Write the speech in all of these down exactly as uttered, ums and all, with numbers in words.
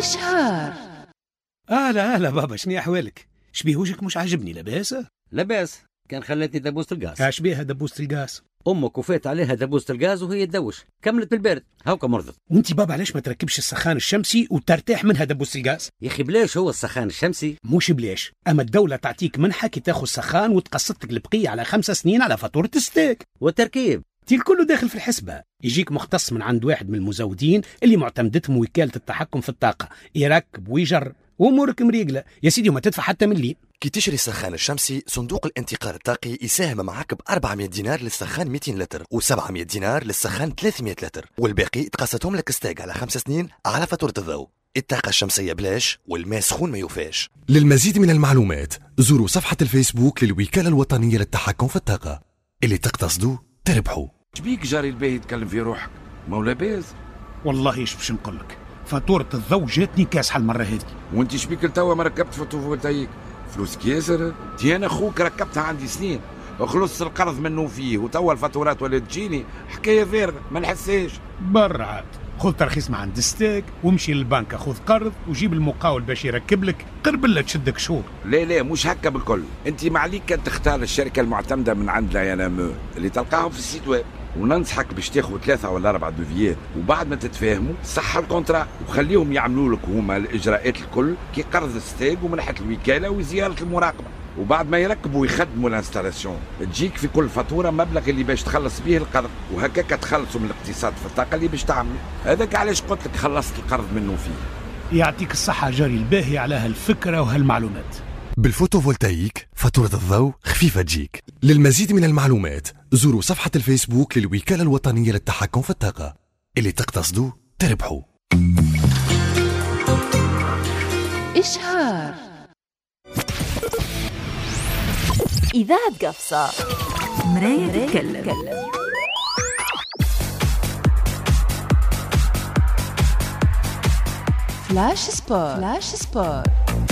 إشهار. أهلا أهلا بابا، شني أحوالك؟ شبيه وجهك مش عاجبني؟ لاباس؟ لاباس، كان خلتني دبوسة الغاز. اش بيها دبوسة الغاز؟ أمك وفات عليها دبوسة الغاز وهي تدوش، كملت بالبرد هاوكا مرضت. وانت بابا علاش ما تركبش السخان الشمسي وترتاح منها دبوسة الغاز؟ يا أخي بلاش هو السخان الشمسي؟ مش بلاش، أما الدولة تعطيك منحة كي تاخذ سخان وتقسطك البقية على خمسة سنين على فاتورة الستيك. والتركيب تي كله داخل في الحسبة. يجيك مختص من عند واحد من المزودين اللي معتمدتهم وكالة التحكم في الطاقة، يركب ويجر وامورك مريقله يا سيدي، وما تدفع حتى مليم. كي تشري السخان الشمسي صندوق الانتقال الطاقي يساهم معك ب أربعمائة دينار للسخان مئتين لتر و700 دينار للسخان ثلاثمائة لتر، والباقي تقسطهم لك ستاك على خمس سنين على فاتورة الضوء. الطاقة الشمسية بلاش والماء سخون ما يوفاش. للمزيد من المعلومات زوروا صفحة الفيسبوك للوكالة الوطنية للتحكم في الطاقة. اللي تقتصدوا تربحوا. شبيك جاري الباهي يتكلم في روحك؟ مولا باز والله ايش باش نقول لك، فاتورة الضوء جاتني كاسحة المرة هذه. وانت شبيك لتوا ما ركبت فوتوفولتايك؟ فلوسك ياسر. تي انا اخوك ركبتها عندي سنين وخلصت القرض منه فيه، وتوا الفاتورات ولا تجيني حكايه فارغه ما نحساش. برا عاد خذ ترخيص مع عند ستيك ومشي للبنك خذ قرض وجيب المقاول باش يركب لك، قرب تشدك شهور. لا لا مش هكا بالكل، انت معليك كان تختار الشركه المعتمده من عند لا ينام اللي تلقاهم في السيت ويب، وننصحك باش تاخذ ثلاثة ولا أربعة دوفيات، وبعد ما تتفاهموا صح الكونترا وخليهم يعملوا لك هما الإجراءات الكل كي قرض الستيج ومنحة الوكالة وزيارة المراقبة، وبعد ما يركبوا ويخدموا الانستالاسيون تجيك في كل فاتورة مبلغ اللي باش تخلص به القرض، وهكاك تخلصوا من الاقتصاد في الطاقة اللي باش تعملوا. هذاك علاش قلت لك خلصت القرض منه فيه. يعطيك الصحة جاري الباهي على هالفكرة وهالمعلومات. بالفوتوفولتايك فاتورة الضوء خفيفة تجيك. للمزيد من المعلومات زوروا صفحة الفيسبوك للوكالة الوطنية للتحكم في الطاقة. اللي تقتصدوا تربحوا. إشهار. إذاعة قفصة، مراية تتكلم. فلاش سبور. فلاش سبور.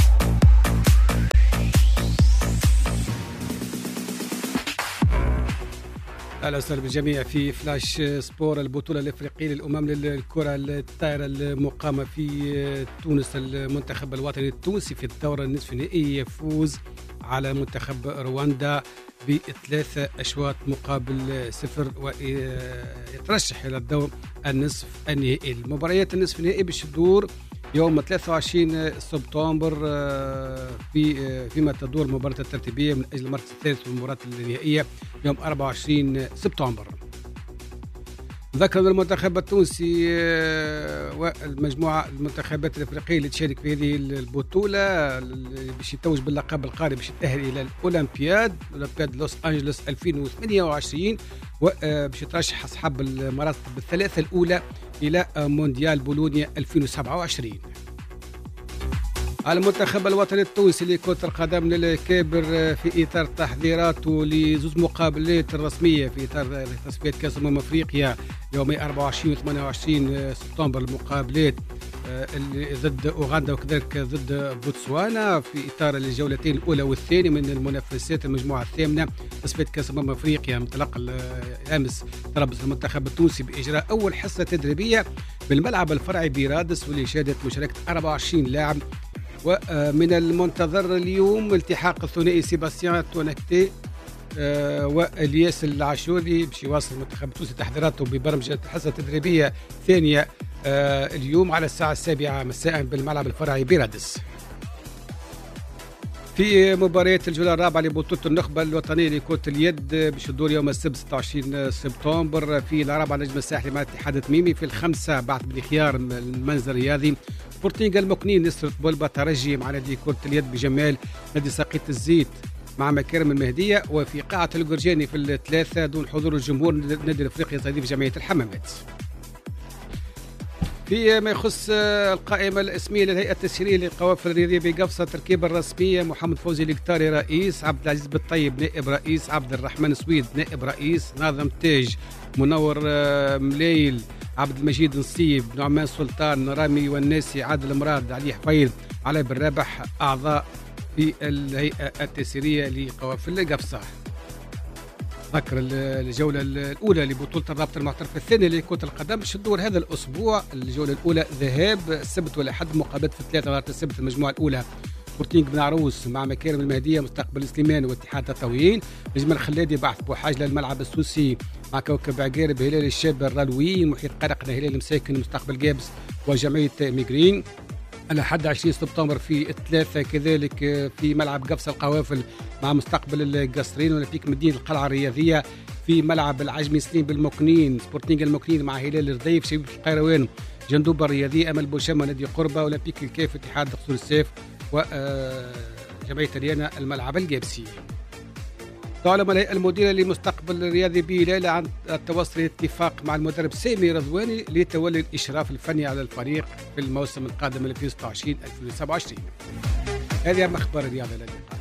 اهلا وسهلا بالجميع في فلاش سبور، البطوله الافريقيه للامم للكره الطائره المقامه في تونس. المنتخب الوطني التونسي في الدوره النصف النهائي يفوز على منتخب رواندا بثلاثة أشواط مقابل صفر ويترشح إلى الدور النصف النهائي. المباريات النصف النهائي باش تدور يوم ثلاثة وعشرين سبتمبر في فيما تدور المباراة الترتيبية من أجل المركز الثالث والمباراة النهائية يوم أربعة وعشرين سبتمبر. ذكر المنتخب التونسي والمجموعة المنتخبات الأفريقية اللي تشارك في هذه البطولة باش يتوج باللقب القاري باش يتأهل إلى الأولمبياد أولمبياد لوس أنجلوس ألفين وثمانية وعشرين، وباش يترشح أصحاب المراتب الثلاثة الأولى إلى مونديال بولونيا ألفين وسبعة وعشرين. المنتخب الوطني التونسي لكرة القدم للكابر في إطار تحضيراته لزوز مقابلات رسمية في إطار تصفيات كأس أمم أفريقيا يومي أربعة وعشرين و ثمانية وعشرين سبتمبر، المقابلات اللي ضد أوغندا وكذلك ضد بوتسوانا في إطار الجولتين الأولى والثانية من المنافسات المجموعة الثامنة تصفيات كأس أمم أفريقيا. انطلق أمس تربص المنتخب التونسي بإجراء أول حصة تدريبية بالملعب الفرعي برادس واللي شهدت مشاركة أربعة وعشرين لاعب. ومن المنتظر اليوم التحاق الثنائي سيباستيان تونكتي والياس العاشوري باش يواصل المنتخب التونسي تحضيراته ببرمجة حصة تدريبية ثانية اليوم على الساعة السابعة مساء بالملعب الفرعي برادس. في مباريات الجولة الرابعة لبطولة النخبة الوطنية لكرة اليد باش تدور يوم السبت ستة وعشرين سبتمبر في الرابعة نجم الساحلي مع اتحاد التميمي. في الخمسة بعد بالخيار المنزل الرياضي سبورتينغ المكنين نصرة بولبا ترجي مع نادي كرة اليد بجمال نادي ساقية الزيت مع مكارم المهدية. وفي قاعة الجرجاني في الثلاثة دون حضور الجمهور نادي الافريقي يستضيف جمعية الحمامات. في ما يخص القائمة الاسمية للهيئة التسييرية للقوافل الرياضية بقفصة تركيبة الرسمية: محمد فوزي الكتاري رئيس، عبد العزيز بالطيب نائب رئيس، عبد الرحمن سويد نائب رئيس، ناظم تاج، منور مليل، عبد المجيد نصيب، نعمان سلطان، رامي والناسي، عادل مراد، علي حفيظ، علي بالرابح أعضاء في الهيئة التسييرية لقوافل قفصة. ذكر الجولة الأولى لبطولة الرابطة المحترفة الثانية لكرة القدم باش تدور هذا الأسبوع. الجولة الأولى ذهاب السبت والأحد، مقابلة في ثلاثة نهار السبت المجموعة الأولى سبورتينغ بن عروس مع مكارم المهدية مستقبل سليمان واتحاد تطاويين. نجم الخلادي بعث بوحاج للملعب السوسي مع كوكب عقارب هلال الشاب الرلوي، محيط قرقنا هلال مساكن مستقبل جابس وجمعية ميغرين. الأحد عشرين سبتمبر في الثلاثة كذلك في ملعب قفص القوافل مع مستقبل القصرين، ولمبيك مدينة القلعة الرياضية في ملعب العجمي سليم بالمكنين، سبورتينغ المكنين مع هلال الرديف، شبيبة القيروان جندوبة الرياضية، أمل بوشامة نادي قربة، أولمبيك الكيف اتحاد قصور السيف وجمعية ريانا الملعب الجابسي. تعلم الهيئة المديرة لمستقبل الرياضي بليلة عن التوصل لاتفاق مع المدرب سامي رضواني لتولي الإشراف الفني على الفريق في الموسم القادم ألفين وستة وعشرين ألفين وسبعة وعشرين. هذه أهم أخبار الرياضة.